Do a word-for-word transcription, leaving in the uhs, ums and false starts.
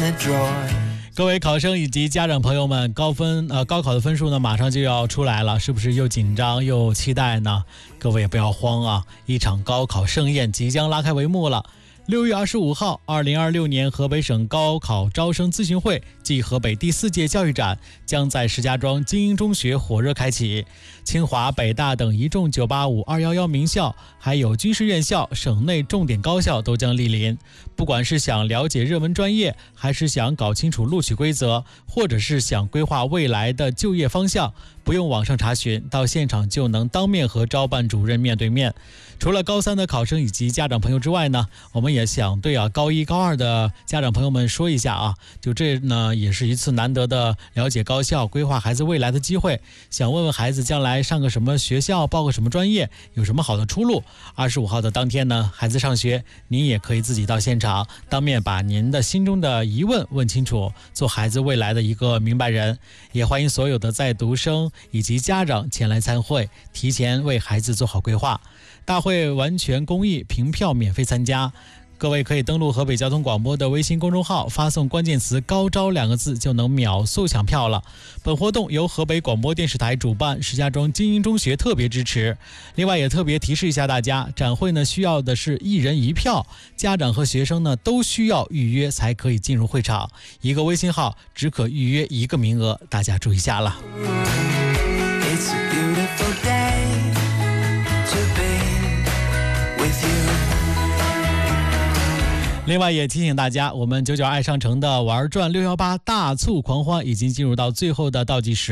the drawer。 各位考生以及家长朋友们，高分呃高考的分数呢马上就要出来了，是不是又紧张又期待呢？各位也不要慌啊，一场高考盛宴即将拉开帷幕了。六月二十五号，二零二六年河北省高考招生咨询会暨河北第四届教育展将在石家庄精英中学火热开启。清华、北大等一众九八五、二一一名校，还有军事院校、省内重点高校都将莅临。不管是想了解热门专业，还是想搞清楚录取规则，或者是想规划未来的就业方向，不用网上查询，到现场就能当面和招办主任面对面。除了高三的考生以及家长朋友之外呢，我们也想对啊高一高二的家长朋友们说一下啊，就这呢也是一次难得的了解高校、规划孩子未来的机会，想问问孩子将来上个什么学校，报个什么专业，有什么好的出路。二十五号的当天呢，孩子上学，您也可以自己到现场，当面把您的心中的疑问问清楚，做孩子未来的一个明白人。也欢迎所有的在读生以及家长前来参会，提前为孩子做好规划。大会完全公益，凭票免费参加。各位可以登录河北交通广播的微信公众号，发送关键词高招两个字就能秒速抢票了。本活动由河北广播电视台主办，石家庄精英中学特别支持。另外也特别提示一下大家，展会呢需要的是一人一票，家长和学生呢都需要预约才可以进入会场，一个微信号只可预约一个名额，大家注意一下了。 It's a beautiful day to be with you。 另外也提醒大家，我们九九爱上城的玩转六一八大促狂欢已经进入到最后的倒计时。